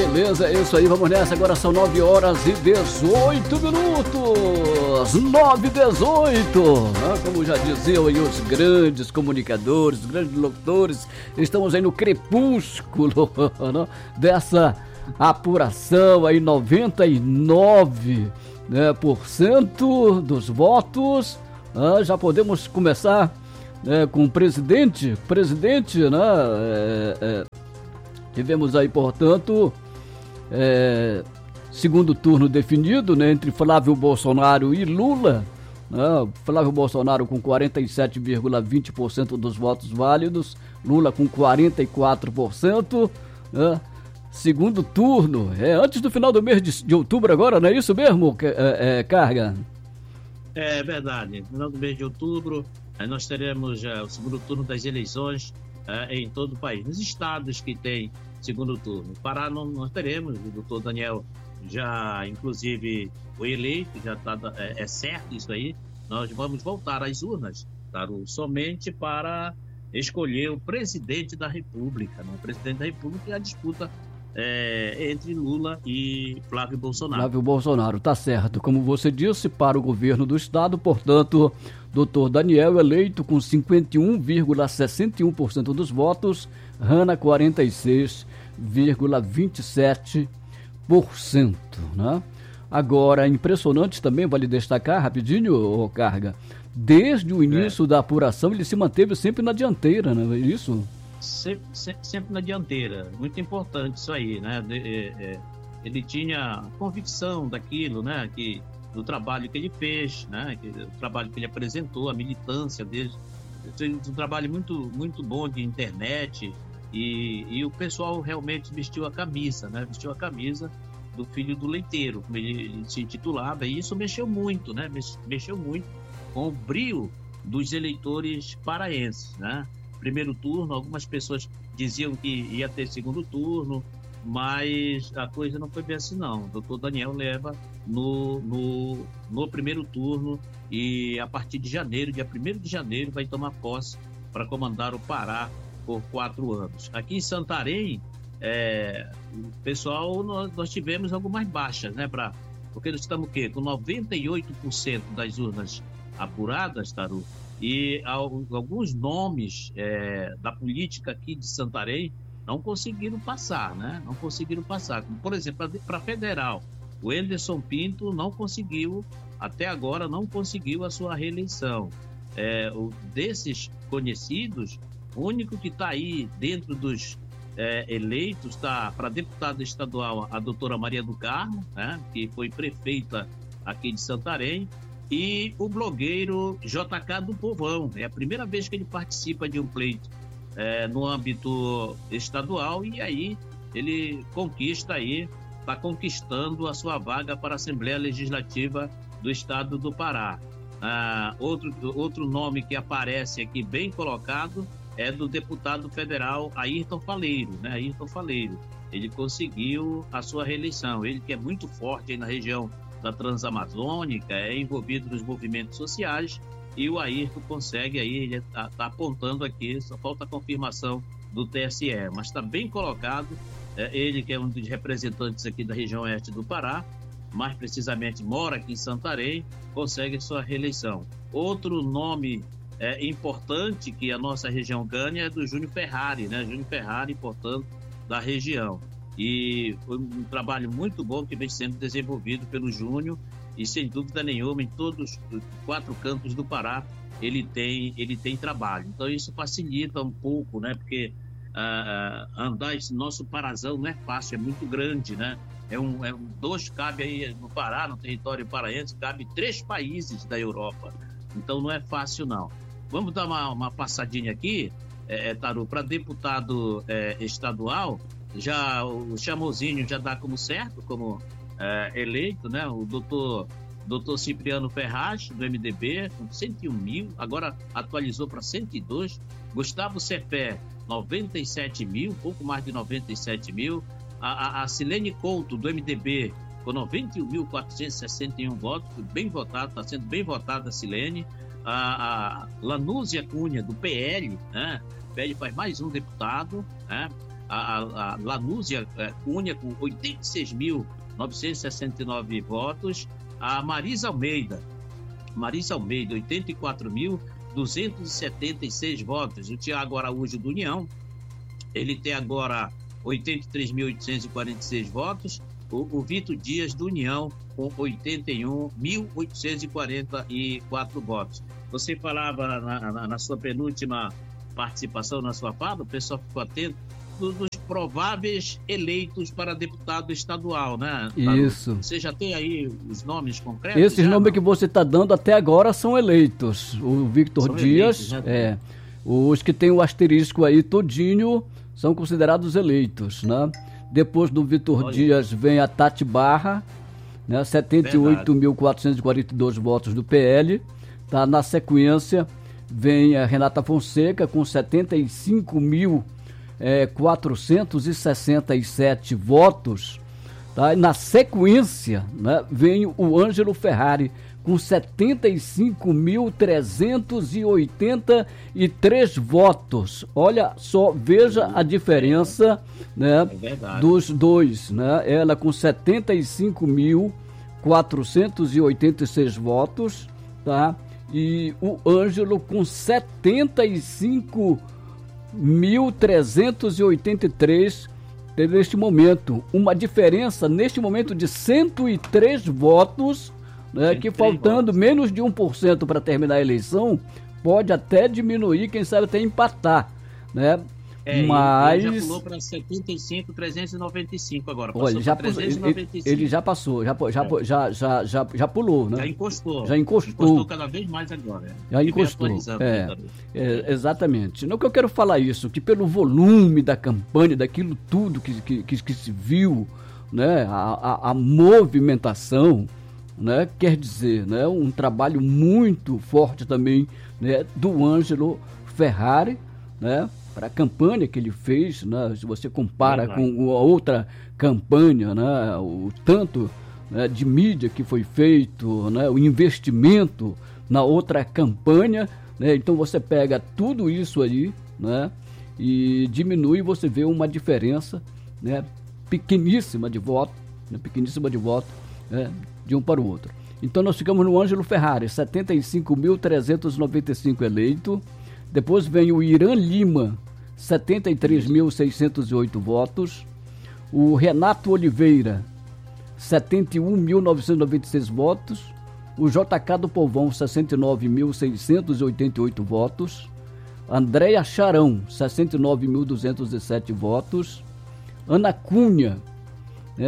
Beleza, é isso aí, vamos nessa. Agora são 9 horas e 18 minutos. 9h18. Como já diziam aí os grandes comunicadores, os grandes locutores, estamos aí no crepúsculo, né, dessa apuração aí, 99%, né, dos votos. Já podemos começar, né, com o presidente, né? Tivemos aí, portanto, segundo turno definido, né, entre Flávio Bolsonaro e Lula, né, Flávio Bolsonaro com 47,20% dos votos válidos, Lula com 44%, né, segundo turno, antes do final do mês de outubro agora, não é isso mesmo, Carga? É verdade, no final do mês de outubro nós teremos o segundo turno das eleições em todo o país, nos estados que tem segundo turno. Pará nós teremos, o doutor Daniel já, inclusive, o eleito, já está, é certo isso aí, nós vamos voltar às urnas, somente para escolher o presidente da República, né? O presidente da República e a disputa entre Lula e Flávio Bolsonaro. Flávio Bolsonaro, tá certo. Como você disse, para o governo do estado, portanto, doutor Daniel eleito com 51,61% dos votos, Hanna 46,27%, né? Agora, impressionante também, vale destacar rapidinho, Carga, desde o início da apuração ele se manteve sempre na dianteira, não é isso? Sempre na dianteira, muito importante isso aí, né? Ele tinha convicção daquilo, né? Do trabalho que ele fez, né? O trabalho que ele apresentou, a militância dele, um trabalho muito, muito bom de internet, e o pessoal realmente vestiu a camisa, né? Vestiu a camisa do filho do leiteiro, como ele se intitulava, e isso mexeu muito, né? Mexeu muito com o brio dos eleitores paraenses, né? Primeiro turno, algumas pessoas diziam que ia ter segundo turno, mas a coisa não foi bem assim não. O doutor Daniel leva no primeiro turno e a partir de janeiro, dia 1º de janeiro, vai tomar posse para comandar o Pará por 4 anos. Aqui em Santarém, o pessoal, nós tivemos algumas baixas, né? Porque nós estamos o quê? Com 98% das urnas apuradas, Taru, e alguns nomes da política aqui de Santarém não conseguiram passar, né? Não conseguiram passar. Como, por exemplo, para federal, o Anderson Pinto não conseguiu, até agora, não conseguiu a sua reeleição. Desses conhecidos, o único que está aí dentro dos eleitos está para deputada estadual a doutora Maria do Carmo, né? Que foi prefeita aqui de Santarém, e o blogueiro JK do Povão. É a primeira vez que ele participa de um pleito no âmbito estadual, e aí ele está conquistando a sua vaga para a Assembleia Legislativa do Estado do Pará. Outro nome que aparece aqui bem colocado é do deputado federal Ayrton Faleiro, né? Ayrton Faleiro. Ele conseguiu a sua reeleição, ele que é muito forte aí na região da Transamazônica, é envolvido nos movimentos sociais, e o Ayrton consegue aí, ele está apontando aqui, só falta a confirmação do TSE, mas está bem colocado, ele que é um dos representantes aqui da região oeste do Pará, mais precisamente mora aqui em Santarém, consegue sua reeleição. Outro nome importante que a nossa região ganha é do Júnior Ferrari, né? Júnior Ferrari, portanto, da região. E foi um trabalho muito bom que vem sendo desenvolvido pelo Júnior, e sem dúvida nenhuma, em todos os 4 cantos do Pará, ele tem trabalho. Então isso facilita um pouco, né? Porque andar esse nosso Parazão não é fácil, é muito grande, né? Cabe aí no Pará, no território paraense, cabe 3 países da Europa. Então não é fácil não. Vamos dar uma passadinha aqui, Taru, para deputado estadual. Já o Chamozinho já dá como certo, como eleito, né? O doutor Cipriano Ferraz, do MDB, com 101 mil, agora atualizou para 102. Gustavo Cepé, 97 mil, pouco mais de 97 mil. A Silene Couto, do MDB, com 91.461 votos, bem votado, está sendo bem votada a Silene. A Lanúzia Cunha, do PL, né? O PL faz mais um deputado, né? a Lanúzia Cunha com 86.969 votos. A Marisa Almeida, 84.276 votos. O Tiago Araújo do União, ele tem agora 83.846 votos. O Vitor Dias do União com 81.844 votos. Você falava na sua penúltima participação, na sua fala, o pessoal ficou atento dos prováveis eleitos para deputado estadual, né? Isso. Você já tem aí os nomes concretos? Esses nomes que você está dando até agora são eleitos. O Victor Dias, os que tem o asterisco aí todinho são considerados eleitos, né? Depois do Vitor Dias vem a Tati Barra, né? 78.442 votos do PL. Tá? Na sequência vem a Renata Fonseca com 75.467 votos. Tá? E na sequência, né, vem o Ângelo Ferrari com 75.383 votos. Olha só, veja a diferença, né, dos dois. Né? Ela com 75.486 votos, tá? E o Ângelo com 75.383 neste momento. Uma diferença, neste momento, de 103 votos, né, que faltando menos de 1% para terminar a eleição, pode até diminuir, quem sabe até empatar, né? Mas ele já pulou para 75.395 agora. Olha, ele já passou, já pulou, né? Já encostou cada vez mais agora. Já encostou. Exatamente. Não que eu quero falar isso, que pelo volume da campanha, daquilo tudo que se viu, né? A movimentação, né? Quer dizer, né? Um trabalho muito forte também, né? Do Ângelo Ferrari, né? Para a campanha que ele fez, né? Se você compara com a outra campanha, né? O tanto, né, de mídia que foi feito, né? O investimento na outra campanha, né? Então você pega tudo isso aí, né? E diminui, você vê uma diferença, né? pequeníssima de voto, né? Né? De um para o outro. Então nós ficamos no Ângelo Ferrari, 75.395 eleito. Depois vem o Irã Lima, 73.608 votos. O Renato Oliveira, 71.996 votos. O JK do Povão, 69.688 votos. Andréia Charão, 69.207 votos. Ana Cunha, né,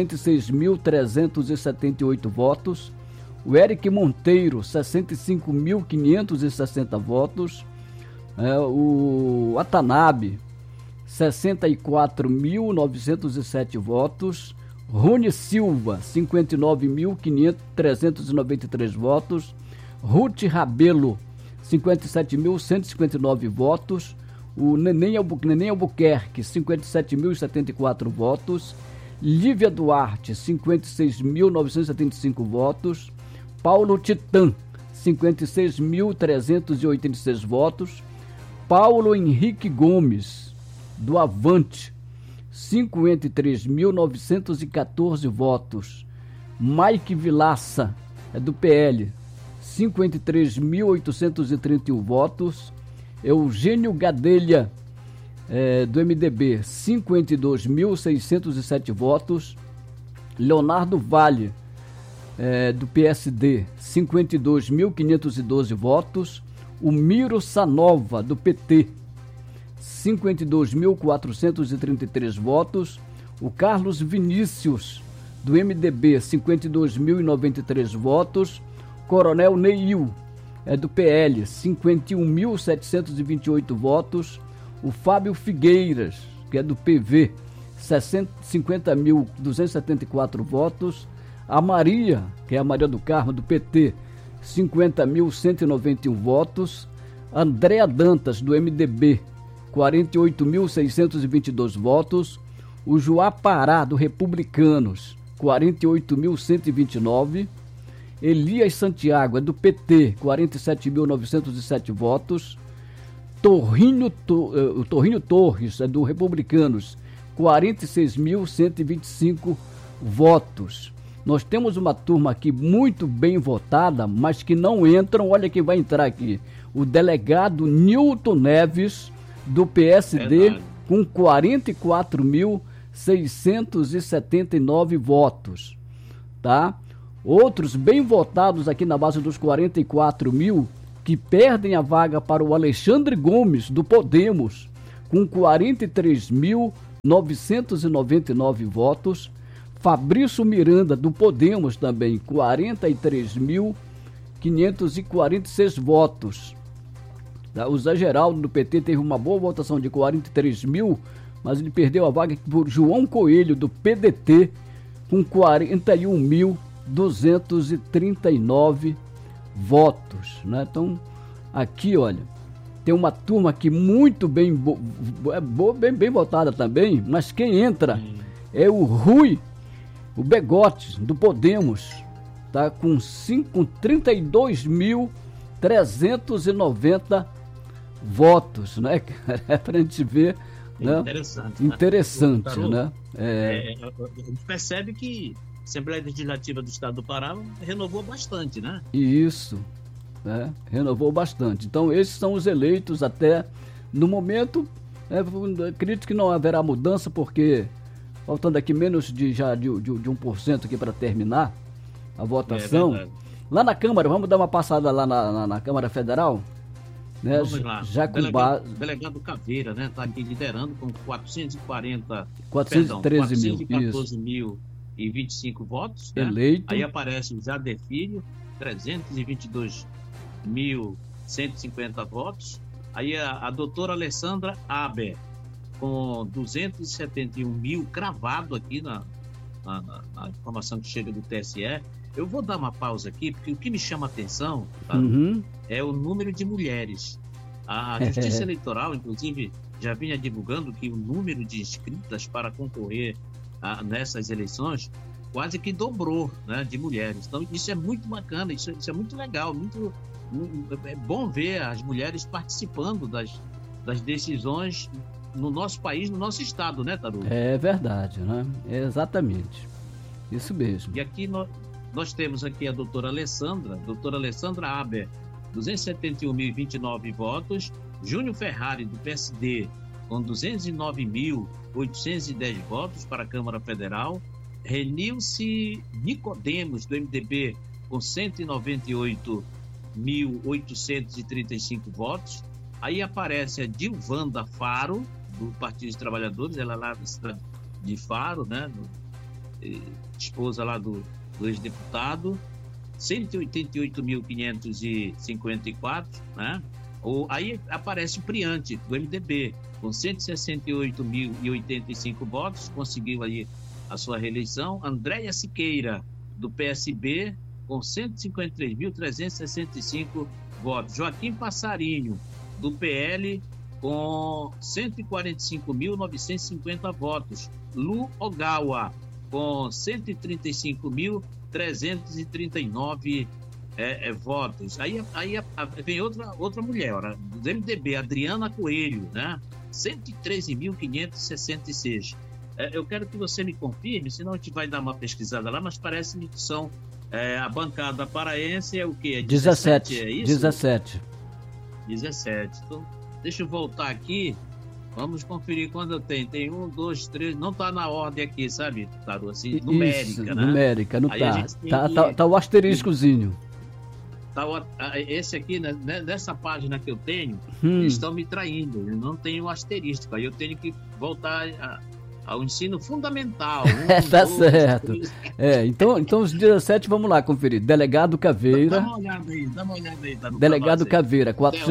66.378 votos. O Eric Monteiro, 65.560 votos. O Watanabe, 64.907 votos. Rony Silva, 59.393 votos. Ruth Rabelo, 57.159 votos. O Neném Albuquerque, 57.074 votos. Lívia Duarte, 56.975 votos. Paulo Titã, 56.386 votos. Paulo Henrique Gomes, do Avante, 53.914 votos. Mike Vilaça, do PL, 53.831 votos. Eugênio Gadelha, do MDB, 52.607 votos. Leonardo Vale, do PSD, 52.512 votos. O Miro Sanova, do PT, 52.433 votos. O Carlos Vinícius, do MDB, 52.093 votos. Coronel Neil, do PL, 51.728 votos. O Fábio Figueiras, que é do PV, 50.274 votos. A Maria, que é a Maria do Carmo, do PT, 50.191 votos. Andréa Dantas, do MDB, 48.622 votos. O Joá Pará, do Republicanos, 48.129. Elias Santiago, do PT, 47.907 votos. Torrinho Torres, do Republicanos, 46.125 votos. Nós temos uma turma aqui muito bem votada, mas que não entram. Olha quem vai entrar aqui. O delegado Nilton Neves, do PSD, com 44.679 votos. Tá? Outros bem votados aqui na base dos 44 mil, que perdem a vaga para o Alexandre Gomes, do Podemos, com 43.999 votos. Fabrício Miranda, do Podemos, também, 43.546 votos. O Zé Geraldo, do PT, teve uma boa votação de 43 mil, mas ele perdeu a vaga por João Coelho, do PDT, com 41.239 votos. Né? Então, aqui, olha, tem uma turma aqui muito bem votada também, mas quem entra é o Rui, o Begotes, do Podemos, tá? Com 32.390 votos, né? É pra gente ver, né? Interessante, né? A gente percebe que a Assembleia Legislativa do Estado do Pará renovou bastante, né? Isso, né? Renovou bastante. Então, esses são os eleitos até no momento. Acredito que não haverá mudança, porque faltando aqui menos de 1% aqui para terminar a votação. Lá na Câmara, vamos dar uma passada lá na Câmara Federal? Né? Vamos lá. Delegado Caveira, né? Está aqui liderando com 414.025 votos. Né? Eleito. Aí aparece o Jader Filho, 322.150 votos. Aí a doutora Alessandra Aber, com 271 mil, cravado aqui na informação que chega do TSE. Eu vou dar uma pausa aqui, porque o que me chama a atenção, tá, é o número de mulheres. A Justiça Eleitoral, inclusive, já vinha divulgando que o número de inscritas para concorrer nessas eleições quase que dobrou, né, de mulheres. Então, isso é muito bacana, isso é muito legal, é bom ver as mulheres participando das decisões no nosso país, no nosso estado, né, Tarugo? É verdade, né? Exatamente. Isso mesmo. E aqui nós temos aqui a doutora Alessandra Aber, 271.029 votos, Júnior Ferrari, do PSD, com 209.810 votos para a Câmara Federal, Renilce Nicodemos, do MDB, com 198.835 votos. Aí aparece a Dilvanda Faro, do Partido dos Trabalhadores, ela lá da cidade de Faro, né? Esposa lá do ex-deputado, 188.554, né? Aí aparece o Priante, do MDB, com 168.085 votos, conseguiu aí a sua reeleição. Andréia Siqueira, do PSB, com 153.365 votos. Joaquim Passarinho, do PL, com 145.950 votos. Lu Ogawa, com 135.339 votos. Aí vem outra mulher, do MDB, Adriana Coelho, né? 113.566. Eu quero que você me confirme, senão a gente vai dar uma pesquisada lá, mas parece-me que são a bancada paraense é o quê? 17, é isso? 17. Então, deixa eu voltar aqui. Vamos conferir quando eu tenho. Tem 1, 2, 3. Não tá na ordem aqui, sabe, Taru? Assim, numérica, isso, né? Numérica, não tá. Tá o asteriscozinho. Esse aqui, né, nessa página que eu tenho, estão me traindo. Eu não tenho o asterisco. Aí eu tenho que voltar ao ensino fundamental. Tá certo. Então os 17, vamos lá conferir. Delegado Caveira. Dá uma olhada aí. Tá Delegado Caveira,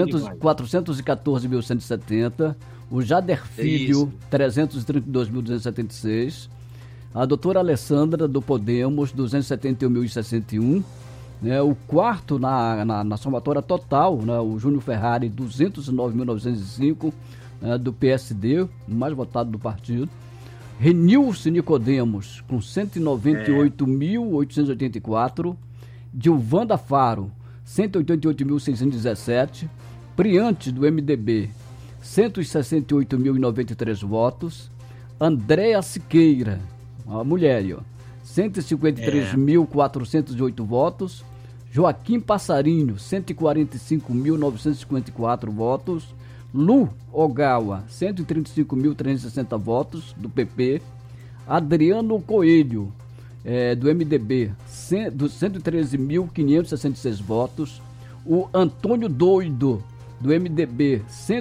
414.170. O Jader Filho, 332.276. A doutora Alessandra, do Podemos, 271.061. Né? O quarto na somatória total, né? O Júnior Ferrari, 209.905, do PSD, mais votado do partido. Renilce Nicodemos, com 198.884. Dilvanda Faro, 188.617. Priante, do MDB, 168.093 votos. Andréa Siqueira, a mulher aí, ó, 153.408 votos. Joaquim Passarinho, 145.954 votos. Lu Ogawa, 135.360 votos, do PP. Adriano Coelho, do MDB, 113.566 votos. O Antônio Doido, do MDB,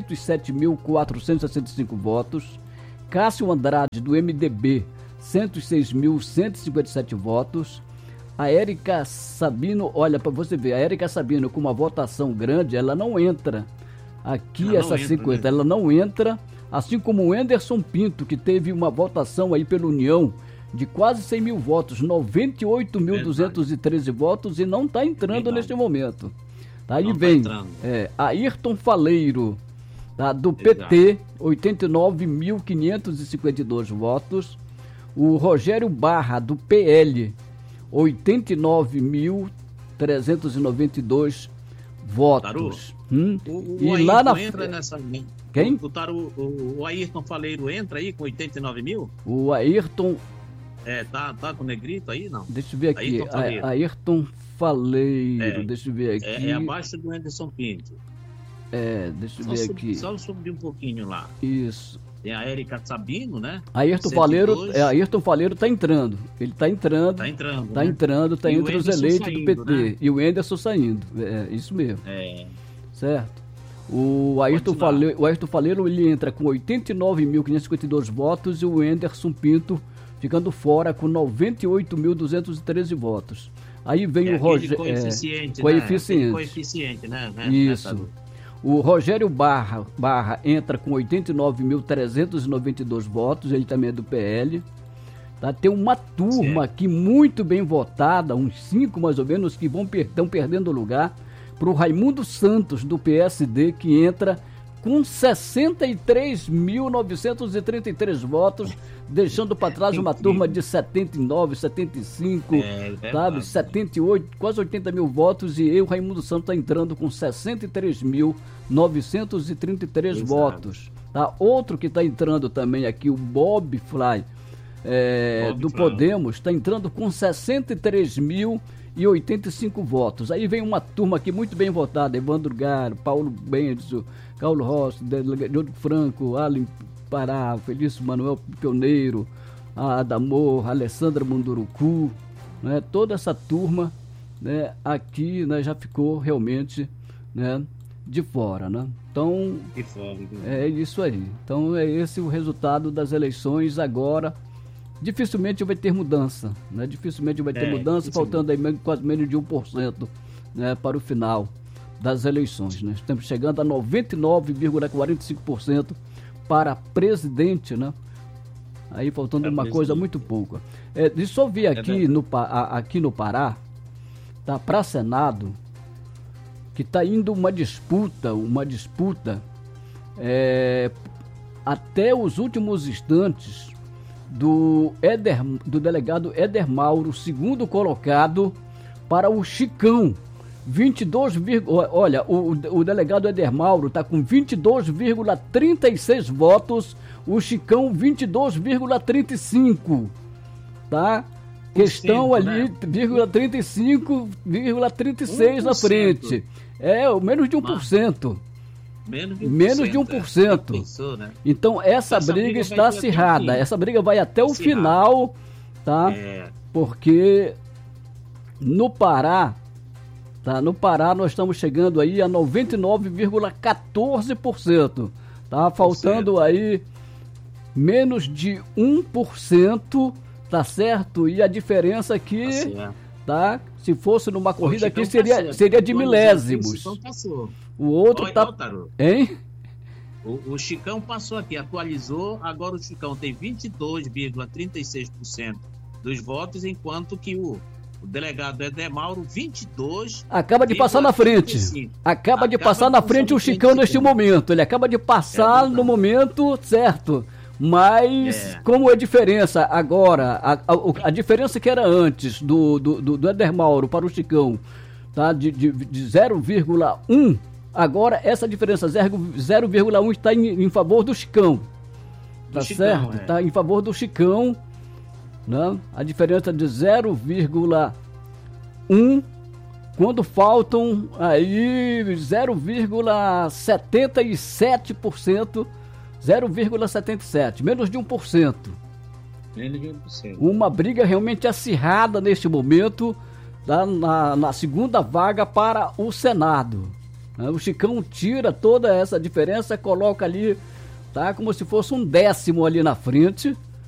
107.465 votos. Cássio Andrade, do MDB, 106.157 votos. A Érica Sabino, olha, para você ver, a Érica Sabino com uma votação grande, ela não entra aqui, ela essa 50, ela não entra, assim como o Anderson Pinto, que teve uma votação aí pela União de quase 100 mil votos, 98.213 votos, e não está entrando neste momento. Tá, aí vem Ayrton Faleiro, tá, do PT, 89.552 votos. O Rogério Barra, do PL, 89.392 votos. O e lá na entra nessa. Quem? O Ayrton Faleiro entra aí com 89 mil? O Ayrton. Tá com negrito aí, não? Deixa eu ver aqui. Ayrton Faleiro. Deixa eu ver aqui. É abaixo do Anderson Pinto. Deixa eu ver aqui. Só subir um pouquinho lá. Isso. Tem a Érica Sabino, né? Ayrton Faleiro está entrando. Ele está entrando. Está entre os eleitos do PT. Né? E o Anderson saindo. Isso mesmo. Certo? O Ayrton Faleiro ele entra com 89.552 votos e o Anderson Pinto ficando fora com 98.213 votos. Aí vem o Rogério. Coeficiente, né? Isso. O Rogério Barra entra com 89.392 votos, ele também é do PL. Tá? Tem uma turma aqui muito bem votada, uns 5 mais ou menos, que estão perdendo lugar para o Raimundo Santos, do PSD, que entra com 63.933 votos, deixando para trás uma turma de 79, 75, sabe, 78, quase 80 mil votos, e o Raimundo Santos está entrando com 63.933 votos. Tá? Outro que está entrando também aqui, o Bob Fly, do Podemos, está entrando com 63.085 votos. Aí vem uma turma aqui muito bem votada: Evandro Garo, Paulo Benzo, Paulo Rossi, Diogo Franco, Alan Pará, Felício Manuel Pioneiro, Adamor, Alessandra Munduruku, né? Toda essa turma, né, aqui, né, já ficou realmente, né, de fora, né? Então, é isso aí. Então é esse o resultado das eleições agora. Dificilmente vai ter mudança, né? Faltando aí quase menos de 1%, né, para o final das eleições, né? Estamos chegando a 99,45% para presidente, né? Aí faltando uma coisa muito pouca. Deixa eu ver aqui no Pará, tá, para Senado, que está indo uma disputa até os últimos instantes do delegado Éder Mauro, segundo colocado, para o Chicão. 22, olha, o delegado Éder Mauro está com 22,36 votos, o Chicão 22,35, tá? Questão ali, 35,36 na frente. Menos de 1%. Menos de 1%. Pensou, né? Então essa briga está acirrada. Essa briga vai até o final, tá? Porque no Pará, tá? No Pará nós estamos chegando aí a 99,14%. Tá faltando aí menos de 1%, tá certo? E a diferença aqui, tá? Se fosse numa corrida aqui seria de milésimos. O outro hein? O Chicão passou aqui, atualizou, agora o Chicão tem 22,36% dos votos, enquanto que o delegado Éder Mauro, 22%. Acaba de passar na frente. Acaba de passar na frente o Chicão neste momento. Ele acaba de passar no momento certo. Mas como é a diferença agora, a diferença que era antes do Éder Mauro para o Chicão, tá? De 0,1 Agora, essa diferença 0,1 está em favor do Chicão. Tá certo? Está em favor do Chicão. Né? A diferença de 0,1, quando faltam aí 0,77%, 0,77%, menos de 1%. Menos de 1%. Uma briga realmente acirrada neste momento, na segunda vaga para o Senado. O Chicão tira toda essa diferença, coloca ali, tá, como se fosse um décimo ali na frente.